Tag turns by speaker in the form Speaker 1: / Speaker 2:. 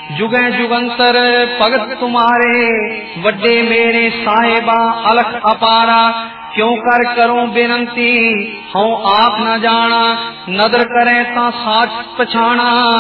Speaker 1: जुगे जुगंतर भगत तुम्हारे, वड्डे मेरे साहिबा अलख अपारा। क्यों कर करूं बेनंती, हूं आप न जाना, नदर करे ता साच पछाना।